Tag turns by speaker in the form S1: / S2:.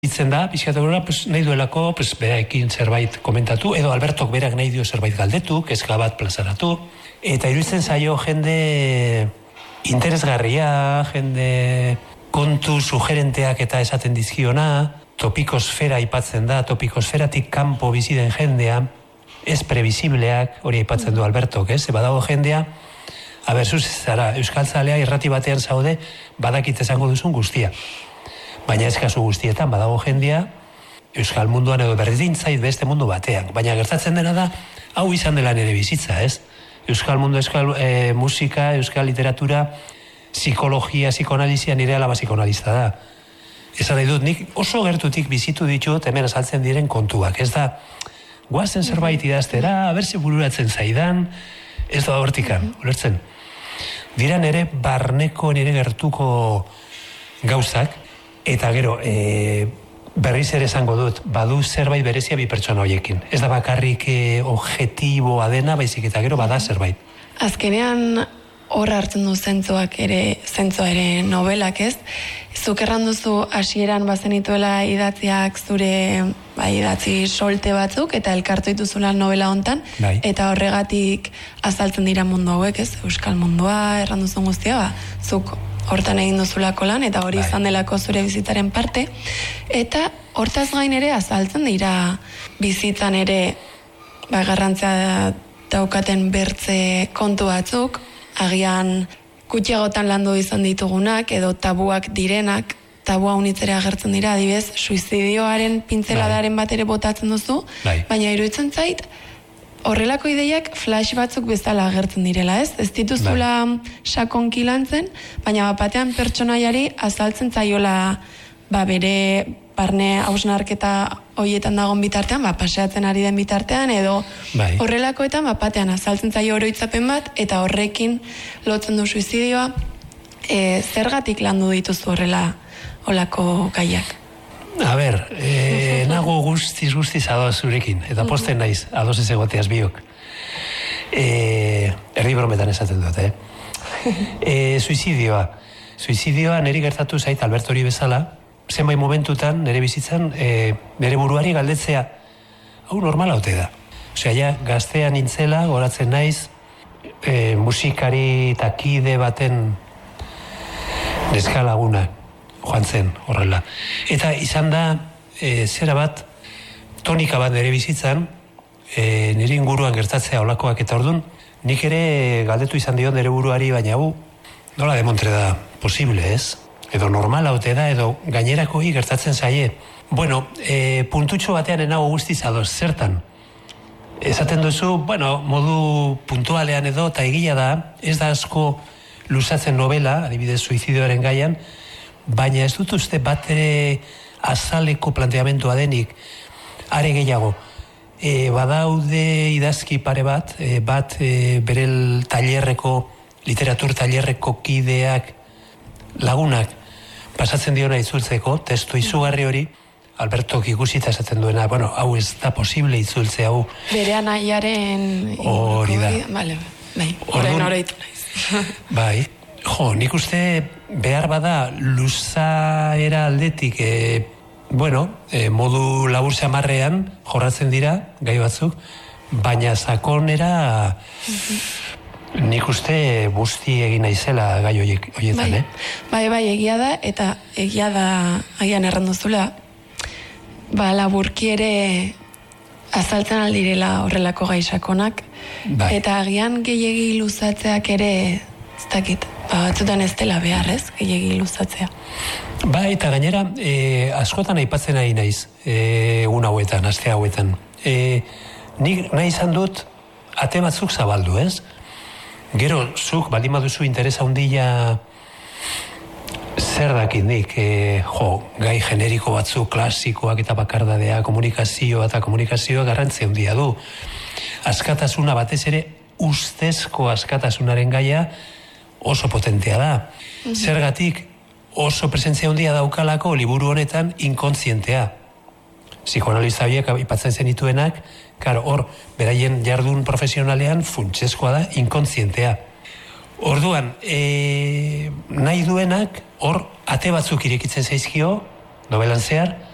S1: Itzen da, pixkategora, nahi duelako, beraekin zerbait komentatu, edo Albertok berak nahi dio zerbait galdetu, kezka bat plazaratu, eta iruditzen zaio jende interesgarria, jende kontu sugerenteak eta esaten dizkiona, topikosfera aipatzen da, topikosferatik kanpo bizi den jendea, ez previsibleak, hori aipatzen du Albertok, ez? Badago jendea, zuz zara, euskaltzalea irrati batean zaude, badakit esango duzun guztia. Baina ez kasu guztietan, badago jendea, euskal munduan edo berdin zait beste mundu batean. Baina gertatzen dena da, hau izan dela nire bizitza, ez? Euskal mundu, euskal musika, euskal literatura, psikologia, psikoanalizia, nire alaba psikoanalista da. Esan nahi dut, nik oso gertutik bizitu ditut hemen azaltzen diren kontuak. Ez da, guazen zerbait idaztera, abertze bururatzen zaidan, ez da hortikan, ulertzen. Dira nire barneko, nire gertuko gauzak, eta gero, berriz ere esango dut, badu zerbait berezia bi pertsona horiekin. Ez da bakarrik objektiboa dena, baizik eta gero bada zerbait.
S2: Azkenean hor hartzen du zentzoa ere novelak, ez? Zuk erranduzu hasieran bazenituela idatziak zure idatzi solte batzuk, eta elkartu dituzula novela hontan, eta horregatik azaltzen dira mundu hauek, ez? Euskal mundua, erranduzun guztia, zuk hortan egin duzulako lan, eta hori izan delako zure bizitzaren parte, eta hortaz gain ere azaltzen dira bizitzan ere garrantzia daukaten bertze kontu batzuk, agian gutxiagotan landu izan ditugunak, edo tabuak direnak, tabua unitzera agertzen dira, adibidez, suizidioaren pintzeladaren bat ere botatzen duzu, baina iruditzen zait, horrelako ideiak flash batzuk bezala agertzen direla, ez? Ez dituzula sakonki lantzen, baina batean pertsonaiari azaltzen zaiola bere barne hausnarketa horietan dagoen bitartean, paseatzen ari den bitartean, edo horrelakoetan batean azaltzen zaio oroitzapen bat, eta horrekin lotzen du suizidioa, zergatik landu dituzu horrela olako gaiak?
S1: Nago guztiz adoz zurekin, eta posten naiz, adoz ez egoteaz biok. Erdi brometan esaten dut, Suizidioa niri gertatu zait Albert hori bezala, zenbait momentutan, nire bizitzan, nire buruari galdetzea, hau normala ote da. Osea, gaztean nintzela, goratzen naiz, musikari eta kide baten neska laguna joan zen horrela. Eta izan da, zera bat, tonika bat nire bizitzan, nire inguruan gertatzea olakoak, eta ordun, nik ere galdetu izan dion nire buruari, baina nola demontre da posible, ez? Edo normala ote da, edo gainerakoi gertatzen zaie. Bueno, puntutxo batean enago guztiz adoz, zertan? Esaten duzu, modu puntualean edo, eta egia da, ez da asko luzatzen novela, adibidez suizidioaren gaian, baina ez dut uste bat ere azaleko planteamentua denik, are gehiago. Badaude idazki pare bat, bere literatur tailerreko kideak, lagunak, pasatzen diona itzultzeko, testu izugarri hori, Albertok ikusita esaten duena, hau ez da posible itzultze hau.
S2: Bere anaiaren...
S1: Hori da.
S2: Horren horreitu naiz.
S1: Nik uste behar bada luzaera aldetik, modu labur xamarrean jorratzen dira, gai batzuk, baina sakonera nik uste busti egin naizela gai horietan,
S2: Bai, egia da, eta egia da agian erranduzula, laburki ere azaltzen aldirela horrelako gai sakonak, eta agian gehiegi luzatzeak ere, ez dakit, batzutan ez dela behar, ez, gehiegi luzatzea.
S1: Eta gainera, askotan aipatzen ari naiz, egun hauetan, aste hauetan. Nik nahi izan dut, ate batzuk zabaldu, ez? Gero, zuk, baldin baduzu interesa handia zer dakit nik, gai generiko batzuk, klasikoak eta bakardadea, komunikazioa eta komunikazioa garrantzia handia du. Askatasuna batez ere, ustezko askatasunaren gaia oso potentea da. Zergatik oso presentzia handia daukalako liburu honetan inkontzientea. Psikoanalista horiek aipatzen zenituenak, hor, beraien jardun profesionalean funtsezkoa da inkontzientea. Orduan, nahi duenak, hor, ate batzuk irekitzen zaizkio, novelan zehar,